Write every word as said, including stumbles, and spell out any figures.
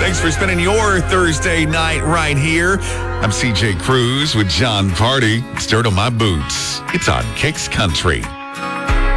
Thanks for spending your Thursday night right here. I'm C J Cruz with John Party. It's Dirt on My Boots. It's on Kicks Country.